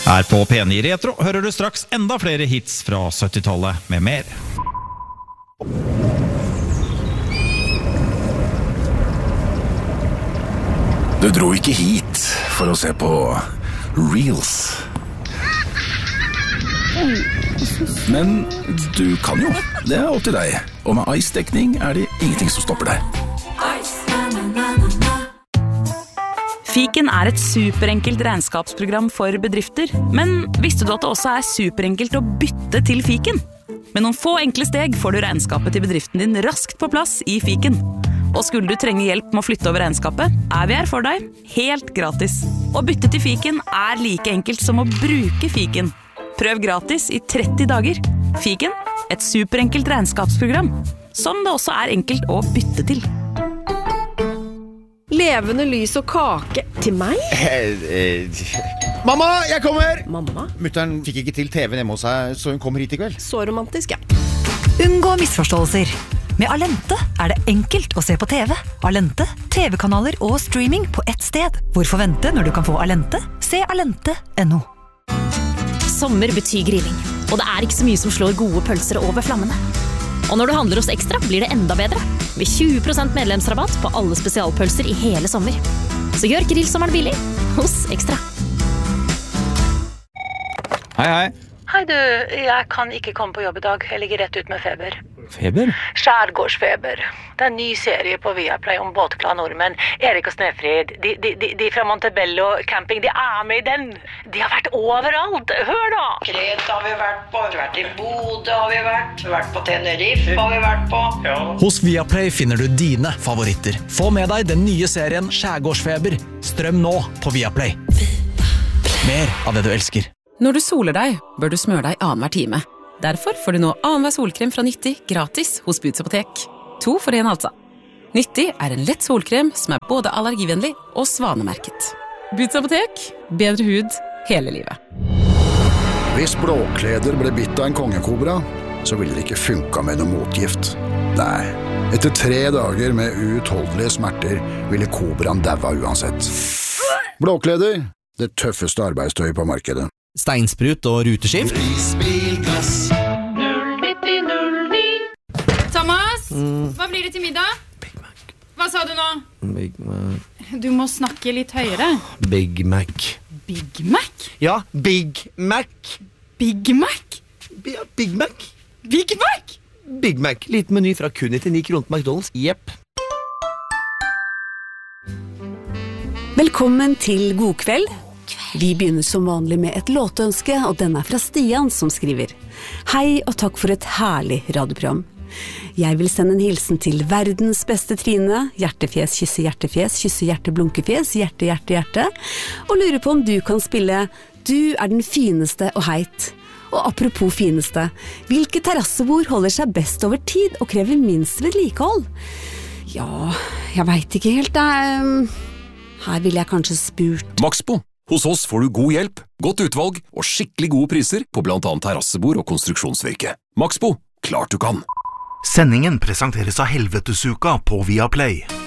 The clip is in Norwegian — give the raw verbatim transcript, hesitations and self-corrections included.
Her på P ni Retro hører du straks enda flere hits fra syttitallet med mer. Du dro ikke hit for å se på Reels. Men du kan jo. Det er opp til deg. Og med Ice-dekning er det ingenting som stopper deg. Fiken er et superenkelt regnskapsprogram for bedrifter, men visste du at det også er superenkelt å bytte til Fiken? Med noen få enkle steg får du regnskapet til bedriften din raskt på plass i Fiken. Og skulle du trenge hjelp med å flytte over regnskapet, er vi her for deg, helt gratis. Å bytte til Fiken er like enkelt som å bruke Fiken. Prøv gratis i tretti dager. Fiken, et superenkelt regnskapsprogram, som det også er enkelt å bytte til. Levende lys og kake til meg? Mamma, jeg kommer! Mamma? Mutteren fikk ikke til T V hjemme hos seg, så hun kommer hit i kveld. Så romantisk, ja. Unngå misforståelser. Med Alente er det enkelt å se på T V. Alente, T V-kanaler og streaming på ett sted. Hvorfor vente når du kan få Alente? Se alente punktum no. Sommer betyr grilling, og det er ikke så mye som slår gode pølser over flammene. Og når du handler hos Ekstra, blir det enda bedre. Med tjue prosent medlemsrabatt på alle spesialpølser i hele sommer. Så gjør grillsommeren billig hos Ekstra. Hei, hei. Hei du, jeg kan ikke komme på jobb i dag. Jeg ligger rett ut med feber. Feber? Skjærgårdsfeber. Det er en ny serie på Viaplay om båtglade nordmenn. Erik og Snefrid, de, de, de, de fra Montebello camping, de er med i den. De har vært overalt. Hør da! Kreta har vi vært på, vi har vært i Bodø har vi vært, vi har vært på Tenerife har vi vært på. Ja. Hos Viaplay finner du dine favoritter. Få med deg den nye serien Skjærgårdsfeber. Strøm nå på Viaplay. Mer av det du elsker. Når du soler deg, bør du smøre deg annenhver time. Derfor får du nå annenhver solkrem fra Nyttig gratis hos Boots Apotek. To for en altså. Nyttig er en lett solkrem som er både allergivennlig og svanemerket. Boots Apotek, bedre hud hele livet. Hvis Blåkleder ble bitt av en kongekobra, så ville det ikke funka med noe motgift. Nei, etter tre dager med uutholdelige smerter ville kobraen daua uansett. Blåkleder, det tøffeste arbeidstøyet på markedet. Steinsprut og ruteskift. Prisbilglass null nitti null ni. Thomas, mm. hva blir det til middag? Big Mac. Hva sa du nå? Big Mac. Du må snakke litt høyere. Big Mac. Big Mac? Ja, Big Mac. Big Mac? Ja, Big Mac. Big Mac? Big Mac. Liten meny fra kun nittini kroner på McDonald's. Jepp. Velkommen til God kveld. Vi begynner som vanlig med et låtønske, og den er fra Stian som skriver: Hei og takk for et herlig radioprogram. Jeg vil sende en hilsen til verdens beste Trine, hjertefjes, kysse hjertefjes, kysse hjerte, blunkefjes, hjerte, hjerte, hjerte, og lurer på om du kan spille Du er den fineste og heit. Og apropos fineste, hvilke terrassebord holder seg best over tid og krever minst vedlikehold? Ja, jeg vet ikke helt, det. Her vil jeg kanskje spurt. Maxbo. Hos oss får du god hjelp, godt utvalg og skikkelig gode priser på blant annet terrassebord og konstruksjonsvirke. Maxbo, klart du kan. Sendingen presenteres av Helvetesuka på Viaplay.